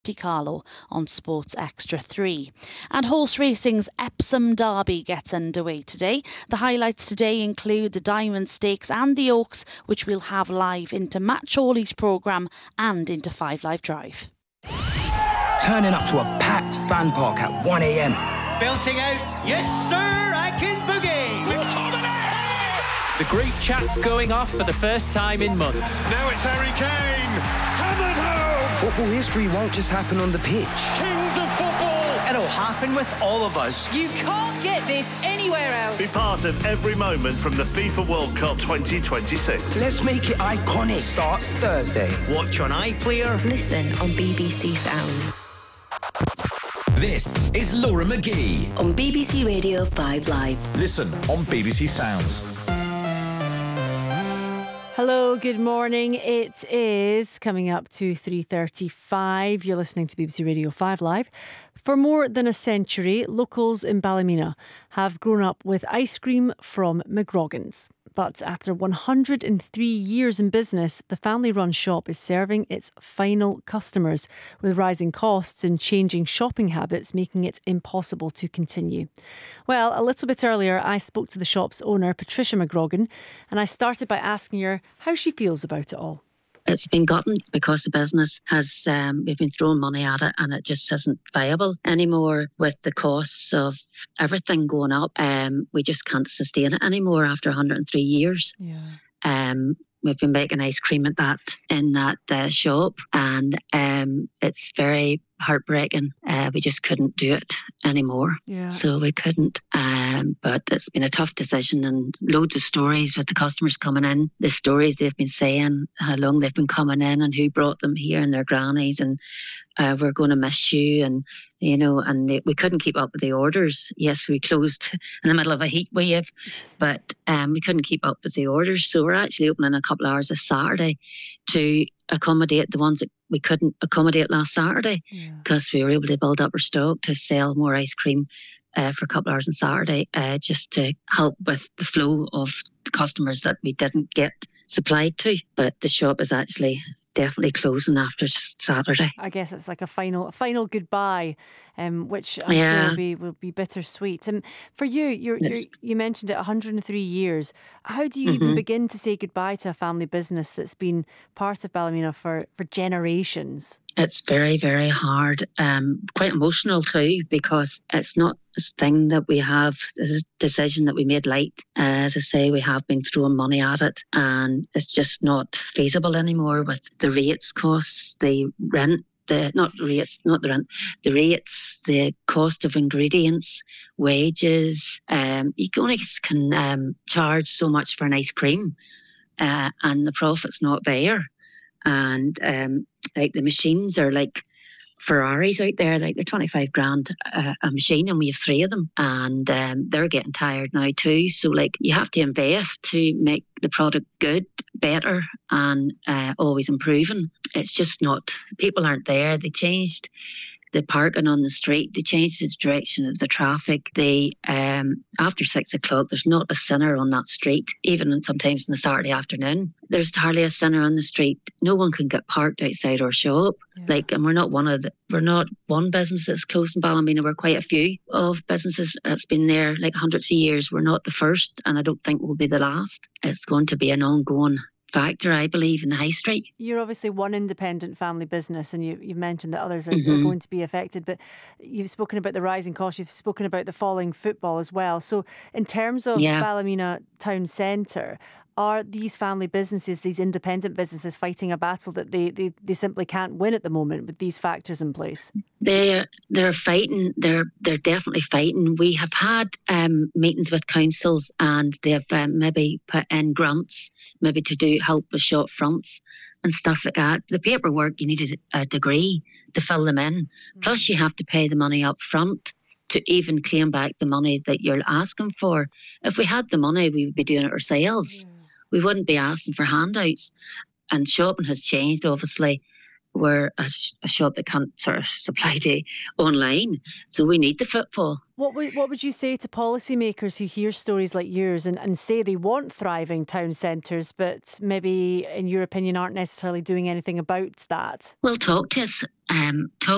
Monte Carlo on Sports Extra 3. And horse racing's Epsom Derby gets underway today. The highlights today include the Diamond Stakes and the Oaks, which we'll have live into Matt Chorley's programme and into 5 Live Drive. Turning up to a packed fan park at 1 a.m. Belting out, yes sir, I can boogie. The group chat's going off for the first time in months. Now it's Harry Kane, hammered home. Football history won't just happen on the pitch. Kings of football. It'll happen with all of us. You can't get this anywhere else. Be part of every moment from the FIFA World Cup 2026. Let's make it iconic. Starts Thursday. Watch on iPlayer. Listen on BBC Sounds. This is Laura McGee on BBC Radio 5 Live. Listen on BBC Sounds. Hello, good morning. It is coming up to 3:35. You're listening to BBC Radio 5 Live. For more than a century, locals in Ballymena have grown up with ice cream from McGroggan's. But after 103 years in business, the family-run shop is serving its final customers, with rising costs and changing shopping habits making it impossible to continue. Well, a little bit earlier, I spoke to the shop's owner, Patricia McGroggan, and I started by asking her how she feels about it all. It's been gotten because the business has, we've been throwing money at it and it just isn't viable anymore with the costs of everything going up. We just can't sustain it anymore after 103 years. Yeah. We've been making ice cream in that shop, and it's very heartbreaking. We just couldn't do it anymore. Yeah. So we couldn't. But it's been a tough decision, and loads of stories with the customers coming in. The stories they've been saying, how long they've been coming in, and who brought them here, and their grannies, and we're going to miss you, and we couldn't keep up with the orders. Yes, we closed in the middle of a heat wave, but we couldn't keep up with the orders. So we're actually opening a couple of hours this Saturday to accommodate the ones that we couldn't accommodate last Saturday, because we were able to build up our stock to sell more ice cream for a couple of hours on Saturday, just to help with the flow of the customers that we didn't get supplied to. But the shop is actually definitely closing after Saturday. I guess it's like a final goodbye, which I'm sure will be bittersweet. And for you, you mentioned it, 103 years. How do you even begin to say goodbye to a family business that's been part of Ballymena for generations? It's very, very hard. Quite emotional too, because it's not this thing that we have, this decision that we made light. As I say, we have been throwing money at it, and it's just not feasible anymore with the rates costs, the rent, the cost of ingredients, wages. You only can charge so much for an ice cream, and the profit's not there. And like the machines are like Ferraris out there, like they're 25 grand a machine, and we have 3 of them, and they're getting tired now too. So like you have to invest to make the product good, better, and always improving. It's just not, people aren't there. They changed the parking on the street. They changed the direction of the traffic. They after 6 o'clock, there's not a sinner on that street. Even sometimes in the Saturday afternoon, there's hardly a sinner on the street. No one can get parked outside our shop. Yeah. And we're not one business that's closed in Ballymena. We're quite a few of businesses that's been there like hundreds of years. We're not the first, and I don't think we'll be the last. It's going to be an ongoing factor, I believe, in the high street. You're obviously one independent family business, and you've mentioned that others are going to be affected, but you've spoken about the rising costs, you've spoken about the falling football as well. So in terms of Ballymena Town Centre, are these family businesses, these independent businesses, fighting a battle that they simply can't win at the moment with these factors in place? They're fighting. They're definitely fighting. We have had meetings with councils, and they've maybe put in grants, maybe to help with shop fronts and stuff like that. The paperwork, you need a degree to fill them in. Plus, you have to pay the money up front to even claim back the money that you're asking for. If we had the money, we would be doing it ourselves. We wouldn't be asking for handouts. And shopping has changed, obviously. We're a shop that can't sort of supply to online, so we need the footfall. What would you say to policymakers who hear stories like yours and say they want thriving town centres, but maybe, in your opinion, aren't necessarily doing anything about that? Well, talk to us. Talk